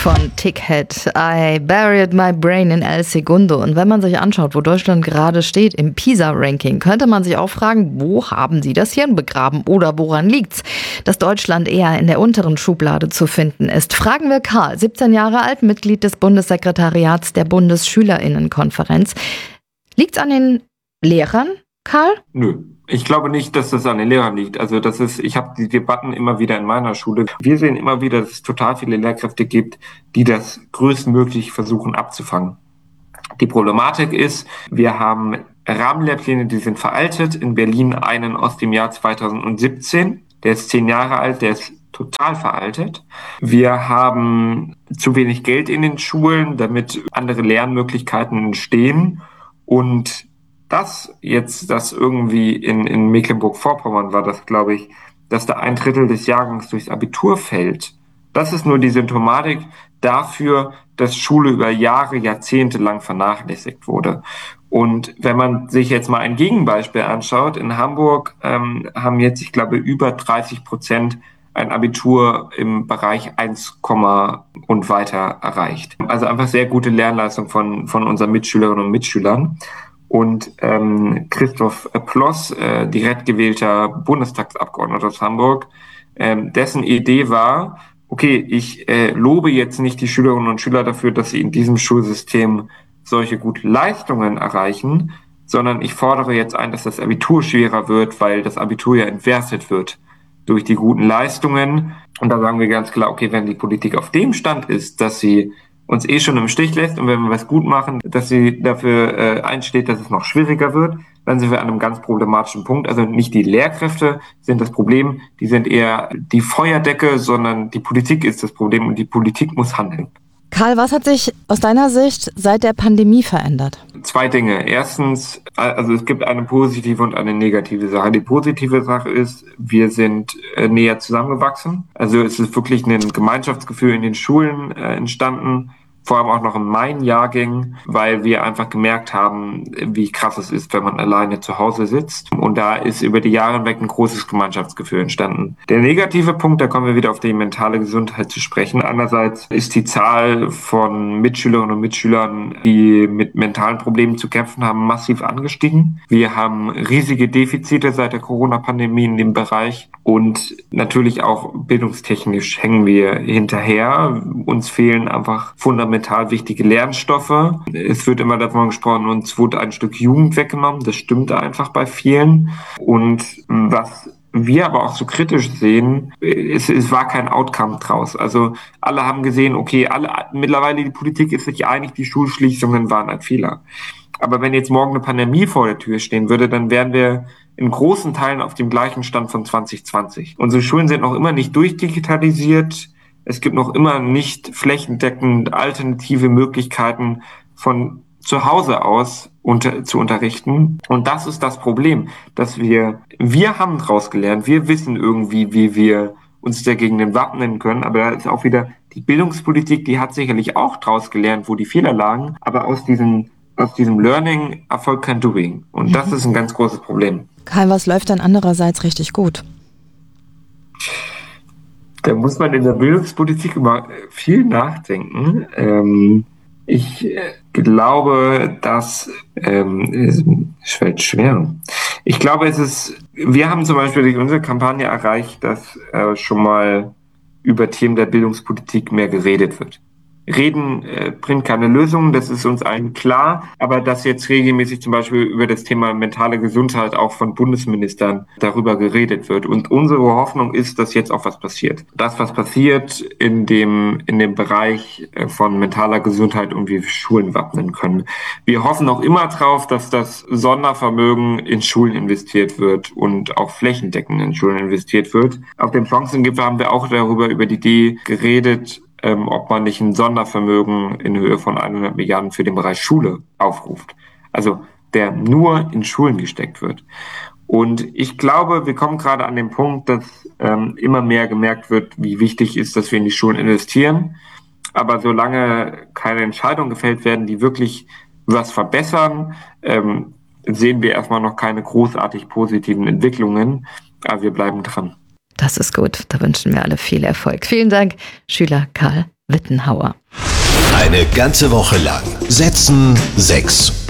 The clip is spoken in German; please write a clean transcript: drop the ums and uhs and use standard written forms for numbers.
von Tickhead. I buried my brain in El Segundo. Und wenn man sich anschaut, wo Deutschland gerade steht im PISA-Ranking, könnte man sich auch fragen, wo haben sie das Hirn begraben oder woran liegt's, dass Deutschland eher in der unteren Schublade zu finden ist. Fragen wir Karl, 17 Jahre alt, Mitglied des Bundessekretariats der Bundesschülerinnenkonferenz. Liegt's an den Lehrern, Karl? Nö. Ich glaube nicht, dass das an den Lehrern liegt. Also ich habe die Debatten immer wieder in meiner Schule. Wir sehen immer wieder, dass es total viele Lehrkräfte gibt, die das größtmöglich versuchen abzufangen. Die Problematik ist, wir haben Rahmenlehrpläne, die sind veraltet. In Berlin einen aus dem Jahr 2017. Der ist 10 Jahre alt, der ist total veraltet. Wir haben zu wenig Geld in den Schulen, damit andere Lernmöglichkeiten entstehen. Und das irgendwie in Mecklenburg-Vorpommern war das, glaube ich, dass da 1/3 des Jahrgangs durchs Abitur fällt. Das ist nur die Symptomatik dafür, dass Schule über Jahre, Jahrzehnte lang vernachlässigt wurde. Und wenn man sich jetzt mal ein Gegenbeispiel anschaut, in Hamburg haben jetzt, ich glaube, über 30% ein Abitur im Bereich 1, und weiter erreicht. Also einfach sehr gute Lernleistung von unseren Mitschülerinnen und Mitschülern. Und Christoph Ploss, direkt gewählter Bundestagsabgeordneter aus Hamburg, dessen Idee war, okay, ich lobe jetzt nicht die Schülerinnen und Schüler dafür, dass sie in diesem Schulsystem solche gute Leistungen erreichen, sondern ich fordere jetzt ein, dass das Abitur schwerer wird, weil das Abitur ja entwertet wird durch die guten Leistungen. Und da sagen wir ganz klar, okay, wenn die Politik auf dem Stand ist, dass sie uns schon im Stich lässt und wenn wir was gut machen, dass sie dafür einsteht, dass es noch schwieriger wird, dann sind wir an einem ganz problematischen Punkt. Also nicht die Lehrkräfte sind das Problem, die sind eher die Feuerdecke, sondern die Politik ist das Problem und die Politik muss handeln. Karl, was hat sich aus deiner Sicht seit der Pandemie verändert? 2 Dinge. Erstens, also es gibt eine positive und eine negative Sache. Die positive Sache ist, wir sind näher zusammengewachsen. Also es ist wirklich ein Gemeinschaftsgefühl in den Schulen entstanden. Vor allem auch noch in meinen Jahrgängen, weil wir einfach gemerkt haben, wie krass es ist, wenn man alleine zu Hause sitzt. Und da ist über die Jahre hinweg ein großes Gemeinschaftsgefühl entstanden. Der negative Punkt, da kommen wir wieder auf die mentale Gesundheit zu sprechen. Einerseits ist die Zahl von Mitschülerinnen und Mitschülern, die mit mentalen Problemen zu kämpfen haben, massiv angestiegen. Wir haben riesige Defizite seit der Corona-Pandemie in dem Bereich. Und natürlich auch bildungstechnisch hängen wir hinterher. Uns fehlen einfach fundamental wichtige Lernstoffe. Es wird immer davon gesprochen, uns wurde ein Stück Jugend weggenommen. Das stimmt einfach bei vielen. Und was wir aber auch so kritisch sehen, es war kein Outcome draus. Also alle haben gesehen, okay, mittlerweile die Politik ist sich einig, die Schulschließungen waren ein Fehler. Aber wenn jetzt morgen eine Pandemie vor der Tür stehen würde, dann wären wir in großen Teilen auf dem gleichen Stand von 2020. Unsere Schulen sind noch immer nicht durchdigitalisiert. Es gibt noch immer nicht flächendeckend alternative Möglichkeiten von zu Hause aus zu unterrichten. Und das ist das Problem, dass wir haben daraus gelernt, wir wissen irgendwie, wie wir uns dagegen wappnen können. Aber da ist auch wieder die Bildungspolitik, die hat sicherlich auch daraus gelernt, wo die Fehler lagen. Aber aus diesem Learning erfolgt kein Doing. Und das ist ein ganz großes Problem. Karl, was läuft dann andererseits richtig gut? Da muss man in der Bildungspolitik immer viel nachdenken. Ich glaube, dass es fällt schwer. Ich glaube, wir haben zum Beispiel durch unsere Kampagne erreicht, dass schon mal über Themen der Bildungspolitik mehr geredet wird. Reden bringt keine Lösung, das ist uns allen klar, aber dass jetzt regelmäßig zum Beispiel über das Thema mentale Gesundheit auch von Bundesministern darüber geredet wird. Und unsere Hoffnung ist, dass jetzt auch was passiert. Das, was passiert in dem Bereich von mentaler Gesundheit und wie wir Schulen wappnen können. Wir hoffen auch immer drauf, dass das Sondervermögen in Schulen investiert wird und auch flächendeckend in Schulen investiert wird. Auf dem Chancengipfel haben wir auch über die Idee geredet, ob man nicht ein Sondervermögen in Höhe von 100 Milliarden für den Bereich Schule aufruft. Also der nur in Schulen gesteckt wird. Und ich glaube, wir kommen gerade an den Punkt, dass immer mehr gemerkt wird, wie wichtig ist, dass wir in die Schulen investieren. Aber solange keine Entscheidungen gefällt werden, die wirklich was verbessern, sehen wir erstmal noch keine großartig positiven Entwicklungen. Aber wir bleiben dran. Das ist gut. Da wünschen wir alle viel Erfolg. Vielen Dank, Schüler Karl Wittenhauer. Eine ganze Woche lang setzen 6